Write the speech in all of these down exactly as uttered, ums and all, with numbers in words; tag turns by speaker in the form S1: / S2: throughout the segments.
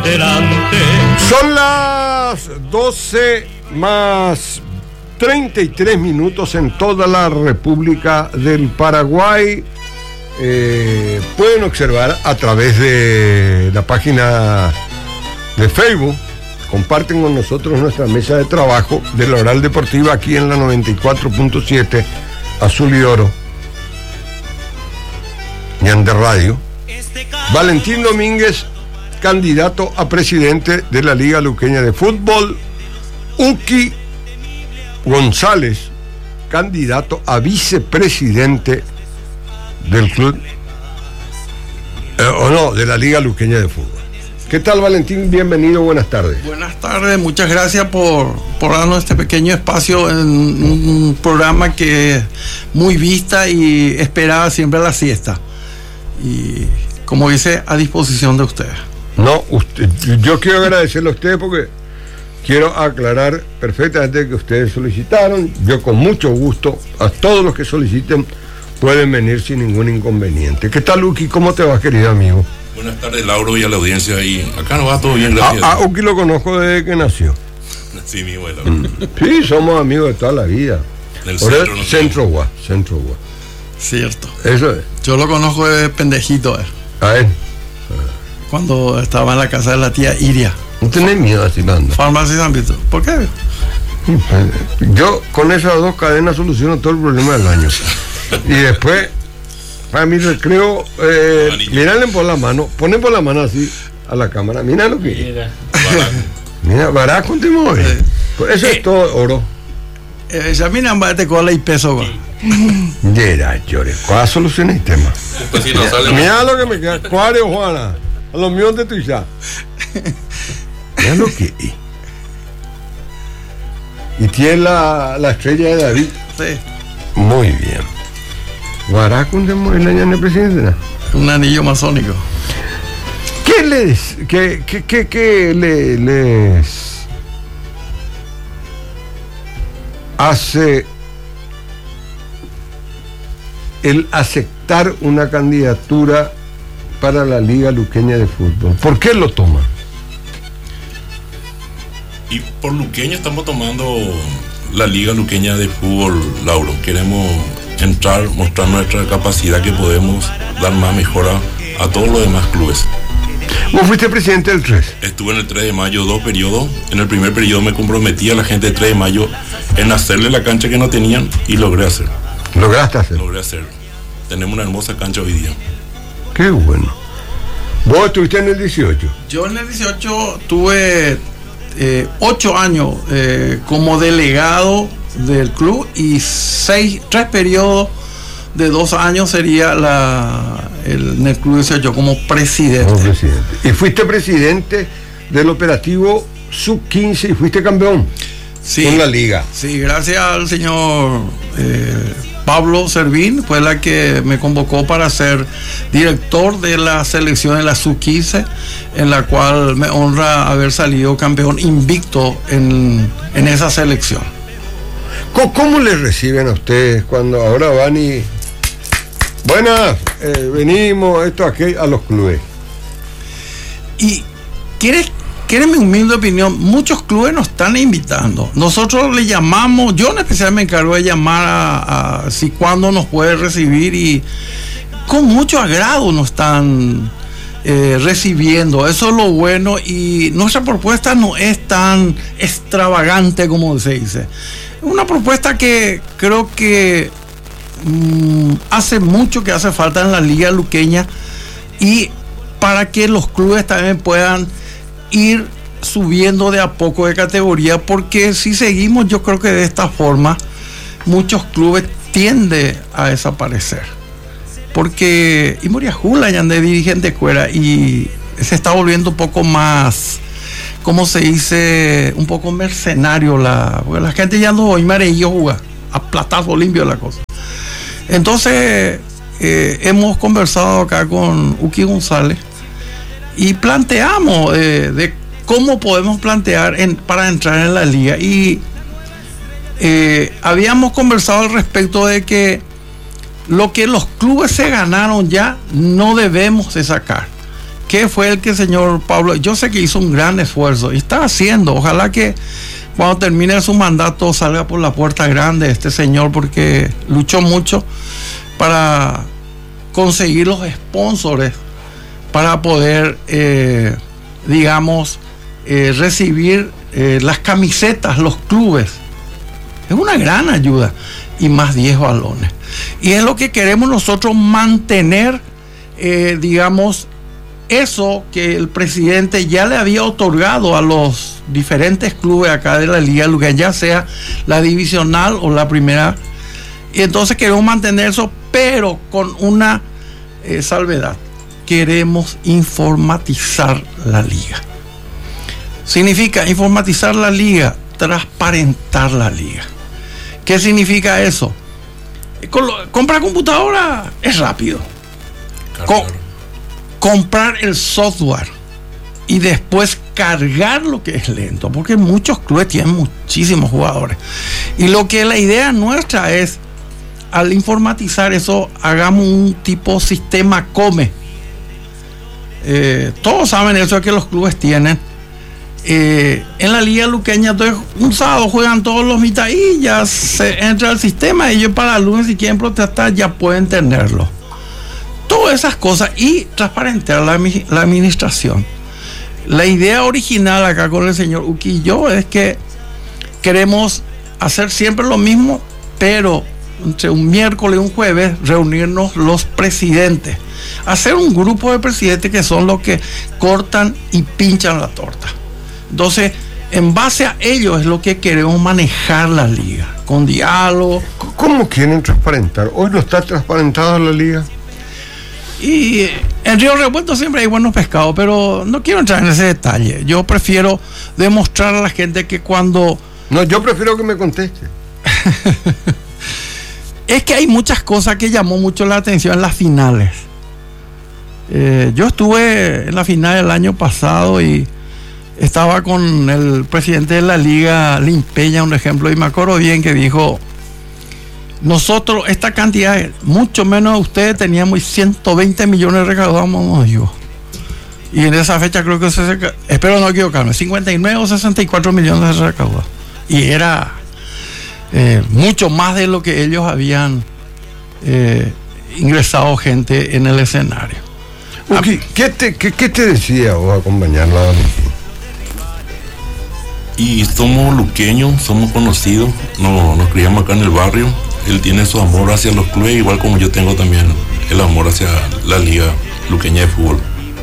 S1: Delante.
S2: Son las doce más treinta y tres minutos en toda la República del Paraguay. Eh, pueden observar a través de la página de Facebook. Comparten con nosotros nuestra mesa de trabajo de la Oral Deportiva aquí en la noventa y cuatro punto siete Azul y Oro y Ande Radio. Valentín Domínguez, candidato a presidente de la Liga Luqueña de Fútbol. Uki González, candidato a vicepresidente del club, eh, o no, de la Liga Luqueña de Fútbol. ¿Qué tal, Valentín? Bienvenido, buenas tardes.
S3: Buenas tardes, muchas gracias por, por darnos este pequeño espacio en un programa que es muy vista y esperada siempre a la siesta. Y como dice, a disposición de ustedes.
S2: No, usted, yo quiero agradecerle a ustedes porque quiero aclarar perfectamente que ustedes solicitaron. Yo con mucho gusto, a todos los que soliciten pueden venir sin ningún inconveniente. ¿Qué tal, Uki? ¿Cómo te va, querido amigo?
S4: Buenas tardes, Lauro, y a la audiencia. Y acá nos va todo bien, gracias.
S2: A, a Uki lo conozco desde que nació.
S4: Sí, mi abuelo.
S2: Mm. Sí, somos amigos de toda la vida.
S4: Del
S2: Por
S4: centro,
S2: el,
S4: no
S2: centro Gua, Centro Gua.
S3: Cierto.
S2: Eso es.
S3: Yo lo conozco de pendejito, eh,
S2: A ver,
S3: cuando estaba en la casa de la tía Iria.
S2: no tenés miedo así, Nando.
S3: Farmacia San Vito. ¿Por qué?
S2: Yo con esas dos cadenas soluciono todo el problema del año. Y después, para mi recreo, eh, mirarle por la mano, ponen por la mano así a la cámara. Mira lo que
S1: Mira.
S2: Mira, baraco te mueve.
S3: Sí.
S2: Eso es todo oro.
S3: Eh, Yamina Mbate cola y peso, güey.
S2: Yera, llore. ¿Cuál solución el tema?
S4: Pues si no sale.
S2: Mira lo que me queda. ¿Cuál es, Juana? A los míos de Tuizá. Mira lo que. Y tiene la, la estrella de David.
S3: Sí.
S2: Muy bien. Baraco te mueve el año de presidente.
S3: Un anillo masónico.
S2: ¿Qué les, qué, qué, qué, qué le, les hace el aceptar una candidatura para la Liga Luqueña de Fútbol? ¿Por qué lo toma?
S4: Y por Luqueña estamos tomando la Liga Luqueña de Fútbol, Lauro. Queremos entrar, mostrar nuestra capacidad, que podemos dar más mejora a todos los demás clubes.
S2: ¿Vos fuiste presidente del tres?
S4: Estuve en el tres de mayo dos periodos. En el primer periodo me comprometí a la gente del tres de mayo en hacerle la cancha que no tenían y logré hacer.
S2: ¿Lograste hacer?
S4: Logré hacer. Tenemos una hermosa cancha hoy día.
S2: Qué bueno. ¿Vos estuviste en el dieciocho?
S3: Yo en el dieciocho tuve eh, ocho años eh, como delegado del club y seis, tres periodos de dos años sería la, el, en el club dieciocho como presidente.
S2: Como presidente. Y fuiste presidente del operativo sub quince y fuiste campeón.
S3: Sí,
S2: en la liga.
S3: Sí, gracias al señor eh, Pablo Servín, fue la que me convocó para ser director de la selección de la sub quince, en la cual me honra haber salido campeón invicto en, en esa selección.
S2: ¿Cómo, cómo le reciben a ustedes cuando ahora van y buenas, eh, venimos, esto, aquí, a los clubes?
S3: Y ¿quieres, quieres mi humilde opinión? Muchos clubes nos están invitando. Nosotros le llamamos, yo en especial me encargo de llamar a, a si cuándo nos puede recibir, y con mucho agrado nos están eh, recibiendo. Eso es lo bueno, y nuestra propuesta no es tan extravagante como se dice. Una propuesta que creo que mmm, hace mucho que hace falta en la Liga Luqueña, y para que los clubes también puedan ir subiendo de a poco de categoría, porque si seguimos, yo creo que de esta forma muchos clubes tienden a desaparecer, porque y Moria Jula ya de dirigente cuera y se está volviendo un poco más, ¿cómo se dice? Un poco mercenario la, porque la gente ya no me y yo jugar a platazo limpio la cosa. Entonces eh, hemos conversado acá con Uki González y planteamos eh, de cómo podemos plantear en, para entrar en la liga, y eh, habíamos conversado al respecto de que lo que los clubes se ganaron ya no debemos de sacar, qué fue el que el señor Pablo, yo sé que hizo un gran esfuerzo y está haciendo, ojalá que cuando termine su mandato salga por la puerta grande este señor, porque luchó mucho para conseguir los sponsors para poder eh, digamos eh, recibir eh, las camisetas, los clubes. Es una gran ayuda, y más diez balones, y es lo que queremos nosotros mantener, eh, digamos eso que el presidente ya le había otorgado a los diferentes clubes acá de la Liga Luqueña, ya sea la divisional o la primera. Y entonces queremos mantener eso, pero con una eh, salvedad. Queremos informatizar la liga. Significa informatizar la liga, transparentar la liga. ¿Qué significa eso? Comprar computadora es rápido. Co- comprar el software y después cargar lo que es lento, porque muchos clubes tienen muchísimos jugadores. Y lo que la idea nuestra es, al informatizar eso, hagamos un tipo sistema come. Eh, todos saben eso que los clubes tienen. Eh, en la Liga Luqueña, entonces, un sábado juegan todos los mitad y ya se entra al sistema. Ellos para el lunes, si quieren protestar, ya pueden tenerlo. Todas esas cosas y transparentar la, la administración. La idea original acá con el señor Uki y yo es que queremos hacer siempre lo mismo, pero entre un miércoles y un jueves reunirnos los presidentes, hacer un grupo de presidentes que son los que cortan y pinchan la torta. Entonces, en base a ello es lo que queremos manejar la liga, con diálogo.
S2: ¿Cómo quieren transparentar? Hoy no está transparentada la liga.
S3: Y en Río Revuelto siempre hay buenos pescados, pero no quiero entrar en ese detalle. Yo prefiero demostrar a la gente que cuando...
S2: No, yo prefiero que me conteste.
S3: Es que hay muchas cosas que llamó mucho la atención en las finales. Eh, yo estuve en la final del año pasado y estaba con el presidente de la liga, Limpeña, un ejemplo, y me acuerdo bien que dijo... Nosotros, esta cantidad, mucho menos ustedes, teníamos ciento veinte millones recaudados, digo. Y en esa fecha creo que se, espero no equivocarme, cincuenta y nueve o sesenta y cuatro millones de recaudados. Y era eh, mucho más de lo que ellos habían eh, ingresado gente en el escenario.
S2: Okay. ¿Qué, te, qué, ¿Qué te decía vos acompañarla?
S4: Y somos luqueños, somos conocidos, no, nos criamos acá en el barrio. Él tiene su amor hacia los clubes, igual como yo tengo también el amor hacia la Liga Luqueña de Fútbol.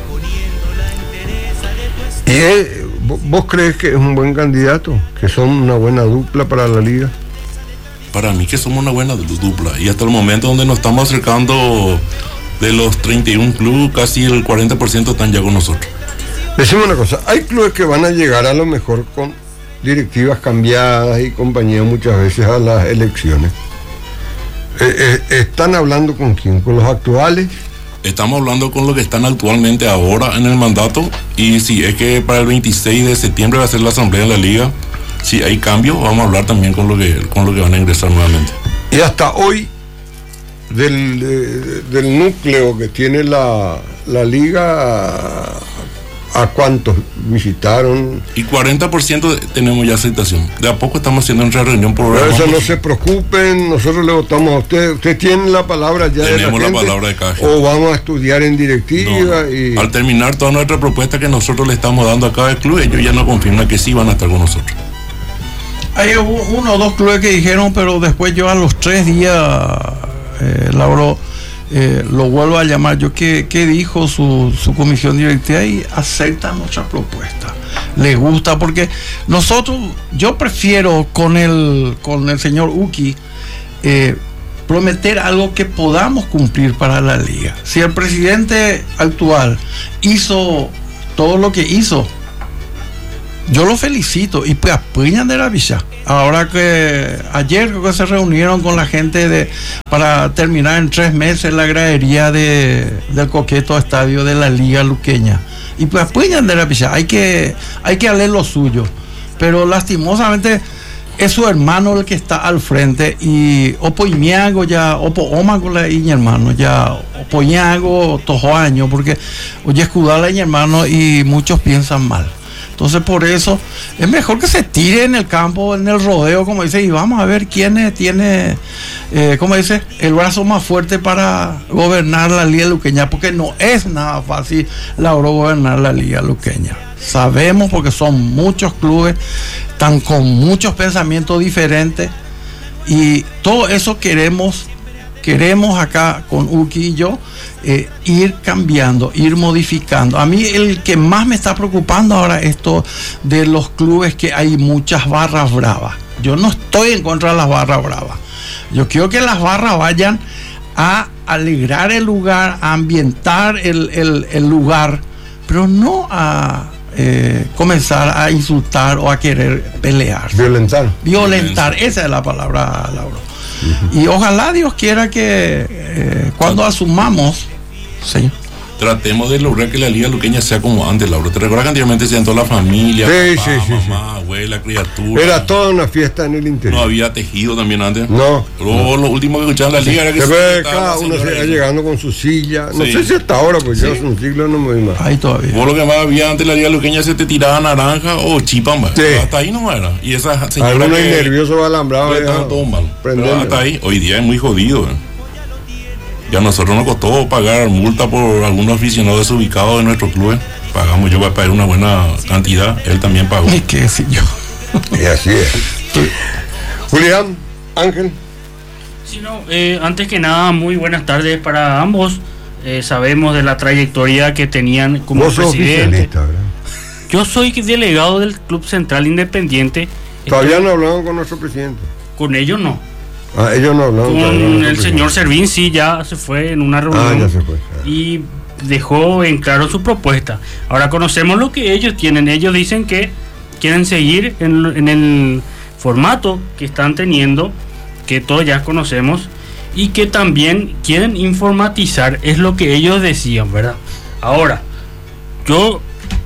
S2: ¿Y él, vos crees que es un buen candidato? ¿Que son una buena dupla para la liga?
S4: Para mí que somos una buena dupla. Y hasta el momento donde nos estamos acercando, de los treinta y uno clubes, casi el cuarenta por ciento están ya con nosotros.
S2: Decimos una cosa, hay clubes que van a llegar a lo mejor con directivas cambiadas y compañía muchas veces a las elecciones. Eh, eh, ¿Están hablando con quién? ¿Con los actuales?
S4: Estamos hablando con los que están actualmente ahora en el mandato, y si es que para el veintiséis de septiembre va a ser la asamblea de la liga, si hay cambios, vamos a hablar también con los que, con los que van a ingresar nuevamente.
S2: Y hasta hoy, del, de, del núcleo que tiene la, la liga, ¿a cuántos visitaron?
S4: Y cuarenta por ciento tenemos ya aceptación. De a poco estamos haciendo nuestra reunión por
S2: Pero eso no se preocupen, nosotros le votamos a usted. Usted tiene la palabra ya.
S4: Tenemos
S2: de la,
S4: la
S2: gente,
S4: palabra de cada gente.
S2: O vamos a estudiar en directiva.
S4: No,
S2: y...
S4: Al terminar toda nuestra propuesta que nosotros le estamos dando a cada club, ellos ya nos confirman que sí van a estar con nosotros.
S3: Hay uno o dos clubes que dijeron, pero después yo a los tres días, eh, Lauro, eh, lo vuelvo a llamar. Yo, ¿qué, qué dijo su, su comisión directiva? Y acepta nuestra propuesta. Le gusta, porque nosotros, yo prefiero con el, con el señor Uki eh, prometer algo que podamos cumplir para la liga. Si el presidente actual hizo todo lo que hizo, yo lo felicito y pues apoyan de la villa. Ahora que ayer creo que se reunieron con la gente de para terminar en tres meses la gradería de, del coqueto estadio de la Liga Luqueña. Y pues apoyan de la villa. Hay que, hay que hacer lo suyo. Pero lastimosamente es su hermano el que está al frente y Opo Iñago ya, Opo Omagola y mi hermano ya, Opo Iñago todos años, porque oye escudala y mi hermano y muchos piensan mal. Entonces por eso es mejor que se tire en el campo, en el rodeo, como dice, y vamos a ver quién es, tiene, eh, como dice, el brazo más fuerte para gobernar la Liga Luqueña, porque no es nada fácil, Lauro, gobernar la Liga Luqueña. Sabemos porque son muchos clubes, están con muchos pensamientos diferentes y todo eso queremos, queremos acá con Uki y yo, eh, ir cambiando, ir modificando. A mí el que más me está preocupando ahora es esto de los clubes que hay muchas barras bravas. Yo no estoy en contra de las barras bravas. Yo quiero que las barras vayan a alegrar el lugar, a ambientar el, el, el lugar, pero no a eh, comenzar a insultar o a querer pelear.
S2: Violentar.
S3: Violentar, esa es la palabra, Lauro. Uh-huh. Y ojalá Dios quiera que eh, cuando asumamos, sí,
S4: tratemos de lograr que la Liga Luqueña sea como antes, Lauro. ¿Te recuerdas que anteriormente se toda la familia?
S2: Sí,
S4: papá,
S2: sí, sí,
S4: mamá,
S2: sí.
S4: abuela, criatura.
S2: Era toda una fiesta en el interior.
S4: No había tejido también antes.
S2: No.
S4: Luego
S2: no.
S4: Lo último que escuchaban en la Liga era que
S2: se
S4: se
S2: ve cada uno se va llegando con su silla. No
S4: sí.
S2: sé si hasta ahora, pues
S4: sí.
S2: yo hace un siglo no me voy más.
S3: Ahí todavía.
S4: Vos lo que más había antes la Liga Luqueña se te tiraba naranja o chipa,
S2: sí.
S4: Hasta ahí no era. Y esa señora.
S2: Algunos que nerviosos alambrados.
S4: Todo mal. Pero hasta ahí, hoy día es muy jodido. ¿eh? Ya a nosotros nos costó pagar multa por algunos aficionados desubicados de nuestro club. Pagamos, yo voy a pagar una buena cantidad, él también pagó.
S3: ¿Y qué sé yo?
S2: Y así es. Julián, Ángel.
S1: Sí, no, eh, antes que nada, muy buenas tardes para ambos. Eh, sabemos de la trayectoria que tenían como
S2: Vos sos
S1: presidente.
S2: ¿Verdad?
S1: Yo soy delegado del Club Central Independiente.
S2: Todavía
S1: Estoy...
S2: no hablaron con nuestro presidente.
S1: Con ellos no.
S2: Ah, ellos no hablaron.
S1: Con el señor Servín sí ya se fue en una reunión.
S2: Ah, ya se fue. Ah.
S1: Y dejó en claro su propuesta. Ahora conocemos lo que ellos tienen. Ellos dicen que quieren seguir en, en el formato que están teniendo, que todos ya conocemos, y que también quieren informatizar, es lo que ellos decían, ¿verdad? Ahora, yo,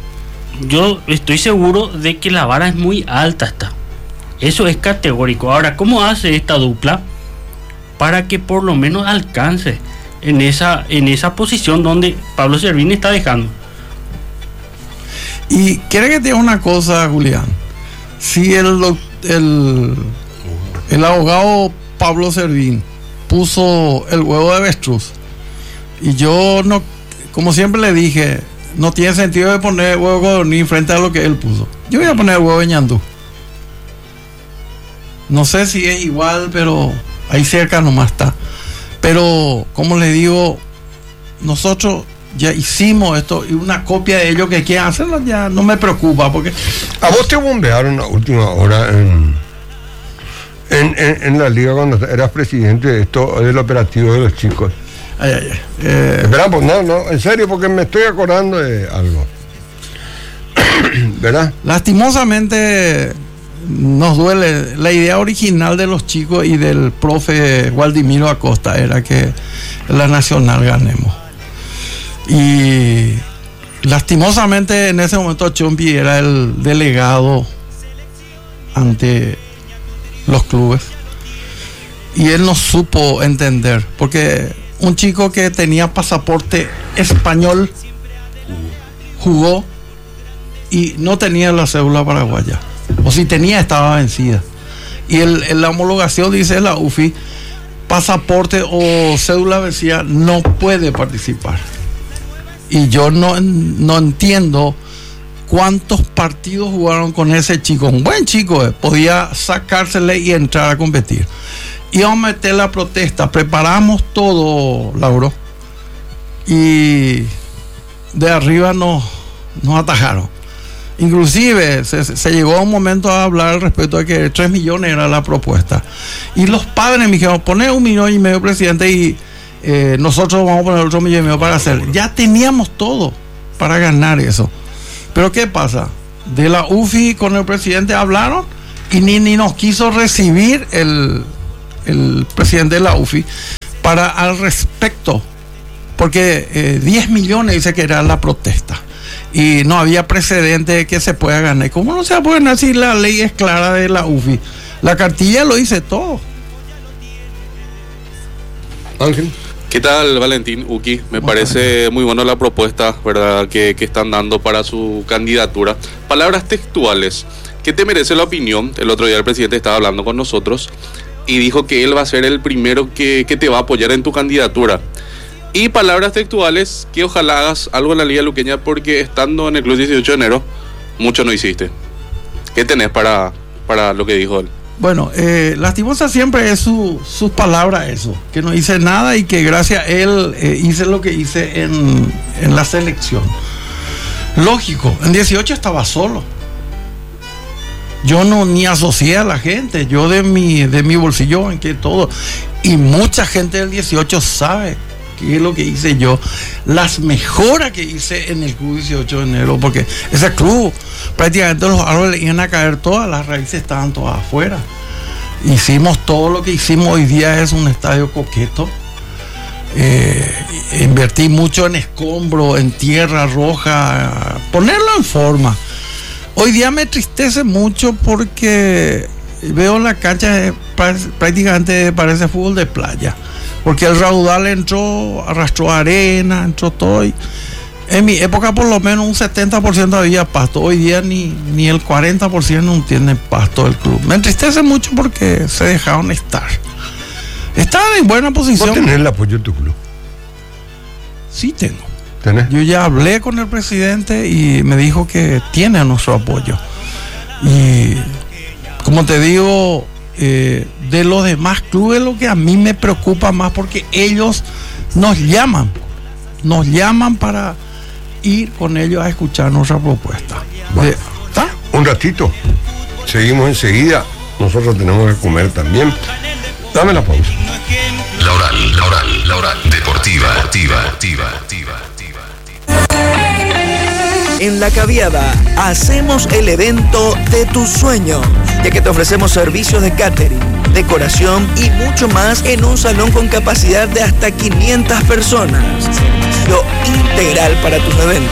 S1: yo estoy seguro de que la vara es muy alta está. Eso es categórico. Ahora, ¿cómo hace esta dupla para que por lo menos alcance en esa, en esa posición donde Pablo Servín está dejando?
S3: Y quiere que te diga una cosa, Julián. Si el, el, el abogado Pablo Servín puso el huevo de avestruz, y yo no, como siempre le dije, no tiene sentido de poner huevo de codorniz frente a lo que él puso. Yo voy a poner el huevo de ñandú. No sé si es igual, pero ahí cerca nomás está. Pero, como les digo, nosotros ya hicimos esto y una copia de ellos que quieran hacerlo ya no me preocupa, porque...
S2: ¿A vos te bombearon la última hora en, en, en, en la liga cuando eras presidente de esto del operativo de los chicos?
S3: Ay, ay, ay. Eh,
S2: Espera, pues no, no, en serio, porque me estoy acordando de algo. ¿Verdad?
S3: Lastimosamente nos duele. La idea original de los chicos y del profe Waldimiro Acosta era que la Nacional ganemos. Y lastimosamente en ese momento Chompi era el delegado ante los clubes y él no supo entender, porque un chico que tenía pasaporte español jugó y no tenía la cédula paraguaya, o si tenía estaba vencida, y el, el la homologación dice la U F I, pasaporte o cédula vencida no puede participar. Y yo no, no entiendo cuántos partidos jugaron con ese chico. Un buen chico, eh, podía sacársele y entrar a competir. Íbamos a meter la protesta, preparamos todo, Lauro, y de arriba nos, nos atajaron. Inclusive se, se llegó a un momento a hablar al respecto de que tres millones era la propuesta. Y los padres me dijeron, poné un millón y medio, presidente, y Eh, nosotros vamos a poner otro millón y medio para hacer. Ya teníamos todo para ganar eso. Pero ¿qué pasa? De la U F I con el presidente hablaron y ni, ni nos quiso recibir el, el presidente de la U F I para al respecto. Porque eh, diez millones dice que era la protesta. Y no había precedente de que se pueda ganar. ¿Cómo no se puede ganar si la ley es clara de la U F I? La cartilla lo dice todo.
S2: Ángel.
S5: ¿Qué tal, Valentín Uki? Me Muy parece bien. Muy buena la propuesta, ¿verdad?, que, que están dando para su candidatura. Palabras textuales. ¿Qué te merece la opinión? El otro día el presidente estaba hablando con nosotros y dijo que él va a ser el primero que, que te va a apoyar en tu candidatura. Y palabras textuales, que ojalá hagas algo en la Liga Luqueña, porque estando en el club dieciocho de enero, mucho no hiciste. ¿Qué tenés para, para lo que dijo él?
S3: Bueno, eh, lastimosa siempre es su, sus palabras eso, que no hice nada y que gracias a él eh, hice lo que hice en, en la selección. Lógico, en dieciocho estaba solo. Yo no ni asocié a la gente, yo de mi, de mi bolsillo banqué todo. Y mucha gente del dieciocho sabe qué es lo que hice yo, las mejoras que hice en el club dieciocho de enero, porque ese club prácticamente los árboles iban a caer todas, las raíces estaban todas afuera. Hicimos todo lo que hicimos, hoy día es un estadio coqueto. Eh, invertí mucho en escombro, en tierra roja, ponerlo en forma. Hoy día me entristece mucho porque veo la cancha, prácticamente parece fútbol de playa, porque el raudal entró, arrastró arena, entró todo. Y en mi época por lo menos un setenta por ciento había pasto, hoy día ni, ni el cuarenta por ciento no tiene pasto del club. Me entristece mucho porque se dejaron estar. Estaban en buena posición.
S2: ¿Vos tenés el apoyo de tu club?
S3: Sí tengo.
S2: ¿Tenés?
S3: Yo ya hablé con el presidente y me dijo que tiene nuestro apoyo. Y como te digo, eh, de los demás clubes lo que a mí me preocupa más, porque ellos nos llaman, nos llaman para ir con ellos a escuchar nuestra propuesta.
S2: Bueno,
S3: eh, ¿Está?
S2: Un ratito, seguimos enseguida, nosotros tenemos que comer también. Dame la pausa.
S6: La Oral, la Oral, la Oral Deportiva, activa, activa, activa, activa.
S7: En La Caviada hacemos el evento de tus sueños, ya que te ofrecemos servicios de catering, decoración y mucho más en un salón con capacidad de hasta quinientas personas. Servicio integral para tus eventos.